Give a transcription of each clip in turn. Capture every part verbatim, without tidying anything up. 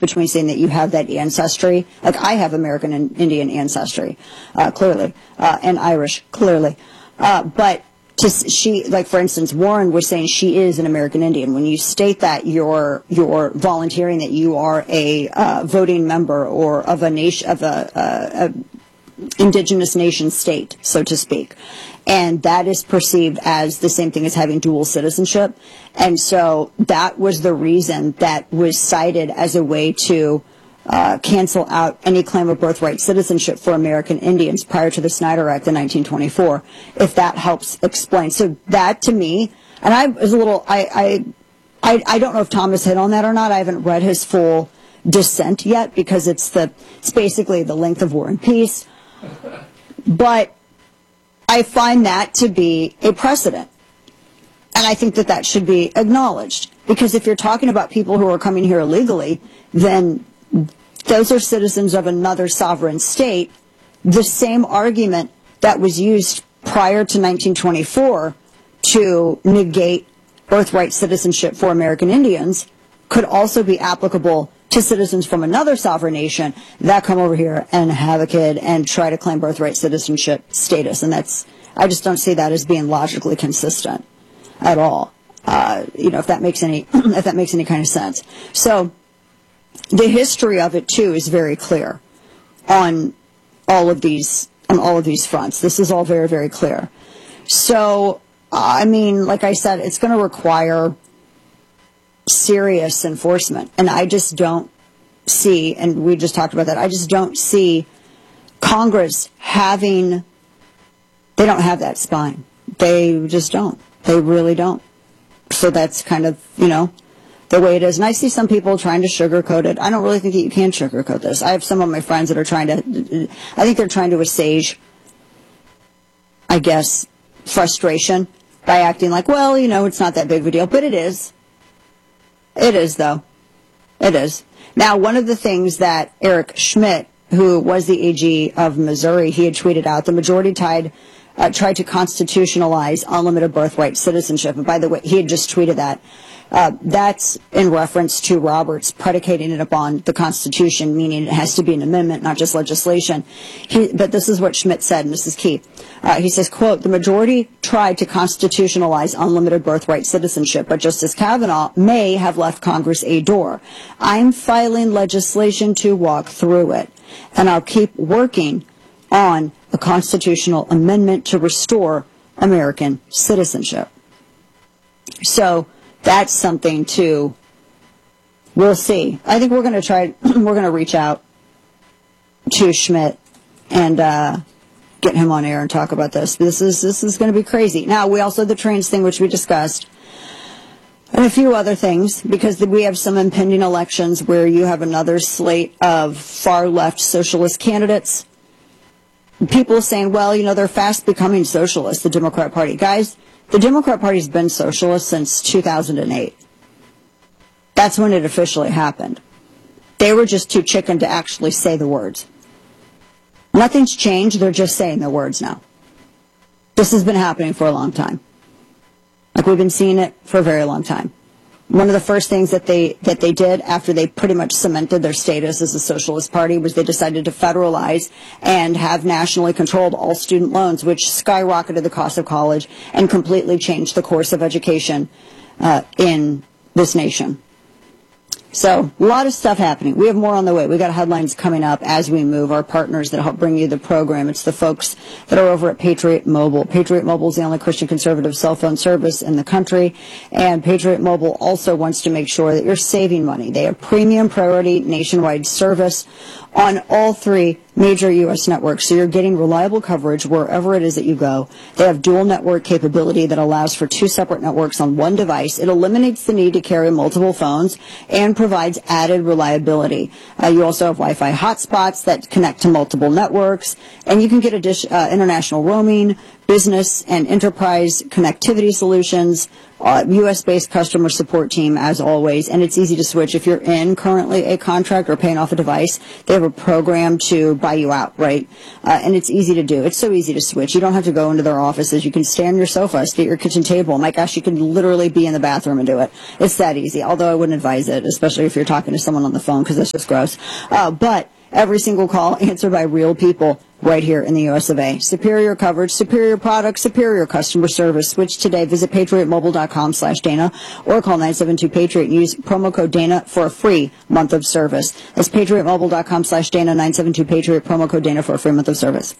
between saying that you have that ancestry. Like, I have American and Indian ancestry, uh, clearly, uh, and Irish, clearly. Uh, but to, she, like, for instance, Warren was saying she is an American Indian. When you state that, you're, you're volunteering that you are a uh, voting member or of a nation, of a, a, a indigenous nation state, so to speak. And that is perceived as the same thing as having dual citizenship. And so that was the reason that was cited as a way to uh, cancel out any claim of birthright citizenship for American Indians prior to the Snyder Act in nineteen twenty-four, if that helps explain. So that, to me, and I was a little, I, I, I, I don't know if Thomas hit on that or not. I haven't read his full dissent yet, because it's the, it's basically the length of War and Peace. But I find that to be a precedent. And I think that that should be acknowledged. Because if you're talking about people who are coming here illegally, then those are citizens of another sovereign state. The same argument that was used prior to nineteen twenty-four to negate birthright citizenship for American Indians could also be applicable to citizens from another sovereign nation that come over here and have a kid and try to claim birthright citizenship status. And that's, I just don't see that as being logically consistent at all. Uh, you know, if that makes any, if that makes any kind of sense. So the history of it too is very clear on all of these, on all of these fronts. This is all very, very clear. So, uh, I mean, like I said, it's going to require serious enforcement, and I just don't see, and we just talked about that, I just don't see Congress having, they don't have that spine. They just don't. They really don't. So that's kind of, you know, the way it is. And I see some people trying to sugarcoat it. I don't really think that you can sugarcoat this. I have some of my friends that are trying to, I think they're trying to assuage, I guess, frustration by acting like, well, you know, it's not that big of a deal, but it is. It is, though. It is. Now, one of the things that Eric Schmidt, who was the A G of Missouri, he had tweeted out, the majority tied, uh, tried to constitutionalize unlimited birthright citizenship. And by the way, he had just tweeted that. Uh, that's in reference to Roberts predicating it upon the Constitution, meaning it has to be an amendment, not just legislation. He, but this is what Schmidt said, and this is key. Uh, he says, quote, the majority tried to constitutionalize unlimited birthright citizenship, but Justice Kavanaugh may have left Congress a door. I'm filing legislation to walk through it, and I'll keep working on a constitutional amendment to restore American citizenship. So that's something to, we'll see. I think we're going to try, we're going to reach out to Schmidt and uh, get him on air and talk about this. This is, this is going to be crazy. Now, we also, the trans thing, which we discussed, and a few other things, because we have some impending elections where you have another slate of far-left socialist candidates. People saying, well, you know, they're fast becoming socialists, the Democrat Party. Guys, the Democrat Party's been socialist since two thousand eight. That's when it officially happened. They were just too chicken to actually say the words. Nothing's changed. They're just saying the words now. This has been happening for a long time. Like, we've been seeing it for a very long time. One of the first things that they that they did after they pretty much cemented their status as a socialist party was they decided to federalize and have nationally controlled all student loans, which skyrocketed the cost of college and completely changed the course of education uh, in this nation. So, a lot of stuff happening. We have more on the way. We got headlines coming up as we move. Our partners that help bring you the program. It's the folks that are over at Patriot Mobile. Patriot Mobile is the only Christian conservative cell phone service in the country. And Patriot Mobile also wants to make sure that you're saving money. They have premium priority nationwide service on all three major U S networks, so you're getting reliable coverage wherever it is that you go. They have dual network capability that allows for two separate networks on one device. It eliminates the need to carry multiple phones and provides added reliability. Uh, you also have Wi-Fi hotspots that connect to multiple networks, and you can get addition, uh, international roaming, business and enterprise connectivity solutions, uh, U S-based customer support team as always, and it's easy to switch. If you're in currently a contract or paying off a device, they have a program to buy you out, right? Uh, and it's easy to do. It's so easy to switch. You don't have to go into their offices. You can stay on your sofa, stay at your kitchen table. My gosh, you can literally be in the bathroom and do it. It's that easy, although I wouldn't advise it, especially if you're talking to someone on the phone, because that's just gross. Uh, but every single call answered by real people right here in the U S of A. Superior coverage, superior products, superior customer service. Switch today. Visit patriot mobile dot com slash Dana or call nine seven two Patriot and use promo code Dana for a free month of service. That's patriot mobile dot com slash Dana, nine seven two Patriot, promo code Dana for a free month of service.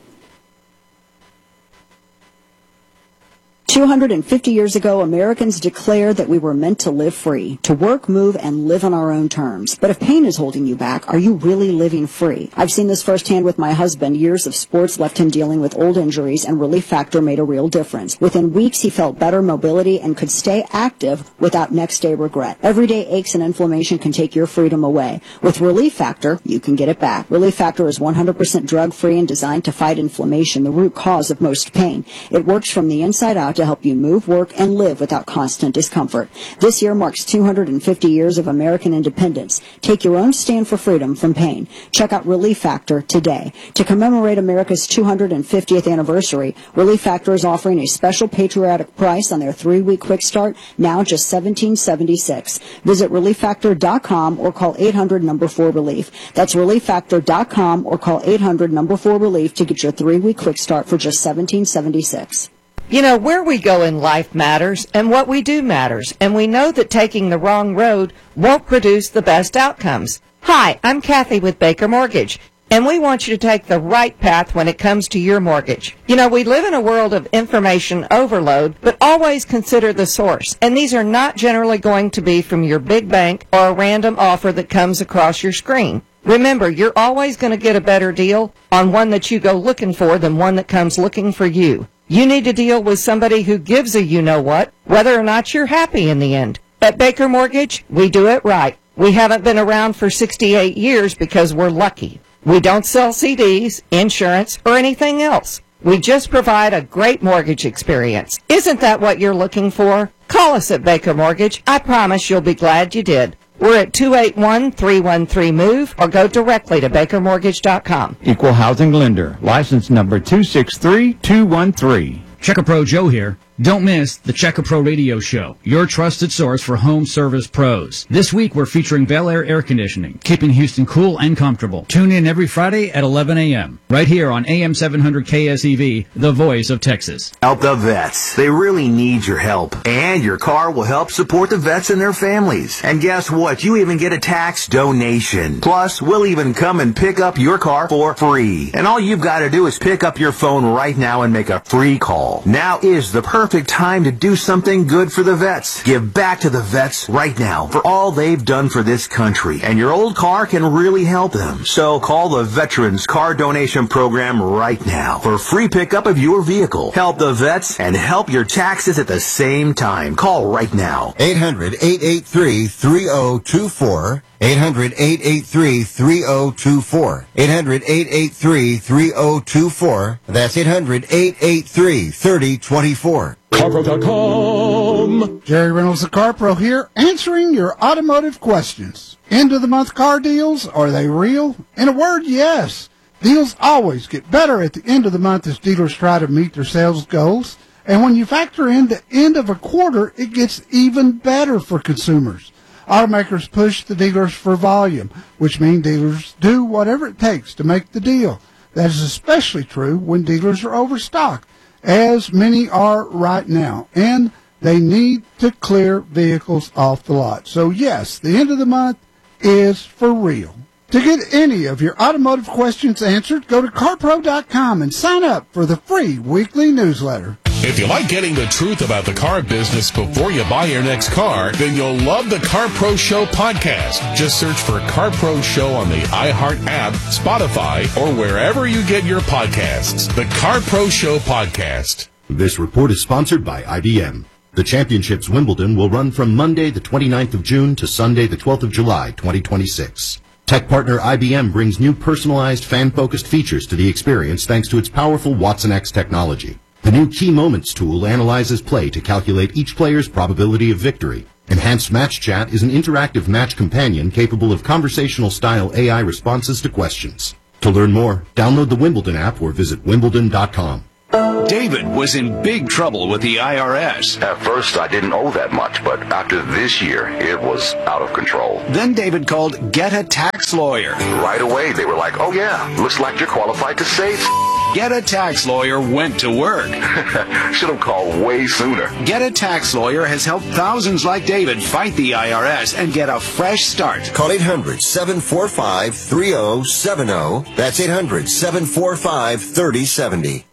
two hundred fifty years ago, Americans declared that we were meant to live free, to work, move, and live on our own terms. But if pain is holding you back, are you really living free? I've seen this firsthand with my husband. Years of sports left him dealing with old injuries, and Relief Factor made a real difference. Within weeks, he felt better mobility and could stay active without next-day regret. Everyday aches and inflammation can take your freedom away. With Relief Factor, you can get it back. Relief Factor is one hundred percent drug-free and designed to fight inflammation, the root cause of most pain. It works from the inside out to help you move, work, and live without constant discomfort. This year marks two hundred fifty years of American independence. Take your own stand for freedom from pain. Check out Relief Factor today. To commemorate America's two hundred fiftieth anniversary, Relief Factor is offering a special patriotic price on their three-week quick start, now just seventeen seventy-six. Visit relief factor dot com or call eight hundred number four relief. That's relief factor dot com or call eight hundred number four relief to get your three-week quick start for just seventeen seventy-six. You know, where we go in life matters, and what we do matters, and we know that taking the wrong road won't produce the best outcomes. Hi, I'm Kathy with Baker Mortgage, and we want you to take the right path when it comes to your mortgage. You know, we live in a world of information overload, but always consider the source, and these are not generally going to be from your big bank or a random offer that comes across your screen. Remember, you're always going to get a better deal on one that you go looking for than one that comes looking for you. You need to deal with somebody who gives a you-know-what, whether or not you're happy in the end. At Baker Mortgage, we do it right. We haven't been around for sixty-eight years because we're lucky. We don't sell C Ds, insurance, or anything else. We just provide a great mortgage experience. Isn't that what you're looking for? Call us at Baker Mortgage. I promise you'll be glad you did. We're at two eight one, three one three, MOVE or go directly to baker mortgage dot com. Equal Housing Lender, license number two six three two one three. Checker Pro Joe here. Don't miss the Checker Pro Radio Show, your trusted source for home service pros. This week we're featuring Bel Air Air Conditioning, keeping Houston cool and comfortable. Tune in every Friday at eleven a.m. right here on A M seven hundred K S E V, the voice of Texas. Help the vets. They really need your help. And your car will help support the vets and their families. And guess what? You even get a tax donation. Plus, we'll even come and pick up your car for free. And all you've got to do is pick up your phone right now and make a free call. Now is the perfect time to do something good for the vets. Give back to the vets right now for all they've done for this country. And your old car can really help them. So call the Veterans Car Donation Program right now for free pickup of your vehicle. Help the vets and help your taxes at the same time. Call right now. eight hundred, eight eight three, three oh two four. eight hundred, eight eight three, three oh two four. eight hundred, eight eight three, three oh two four. That's eight hundred, eight eight three, three oh two four. CarPro dot com. Jerry Reynolds, the CarPro here, answering your automotive questions. End of the month car deals, are they real? In a word, yes. Deals always get better at the end of the month as dealers try to meet their sales goals. And when you factor in the end of a quarter, it gets even better for consumers. Automakers push the dealers for volume, which means dealers do whatever it takes to make the deal. That is especially true when dealers are overstocked, as many are right now, and they need to clear vehicles off the lot. So yes, the end of the month is for real. To get any of your automotive questions answered, go to car pro dot com and sign up for the free weekly newsletter. If you like getting the truth about the car business before you buy your next car, then you'll love the CarPro Show podcast. Just search for CarPro Show on the iHeart app, Spotify, or wherever you get your podcasts. The CarPro Show podcast. This report is sponsored by I B M. The Championships Wimbledon will run from Monday the twenty-ninth of June to Sunday the twelfth of July, twenty twenty-six. Tech partner I B M brings new personalized, fan-focused features to the experience thanks to its powerful Watson X technology. The new Key Moments tool analyzes play to calculate each player's probability of victory. Enhanced Match Chat is an interactive match companion capable of conversational-style A I responses to questions. To learn more, download the Wimbledon app or visit wimbledon dot com. David was in big trouble with the I R S. At first, I didn't owe that much, but after this year, it was out of control. Then David called Get a Tax Lawyer. Right away, they were like, oh yeah, looks like you're qualified to save. Get a Tax Lawyer went to work. Should have called way sooner. Get a Tax Lawyer has helped thousands like David fight the I R S and get a fresh start. Call eight hundred, seven four five, three oh seven oh. That's eight hundred, seven four five, three oh seven oh.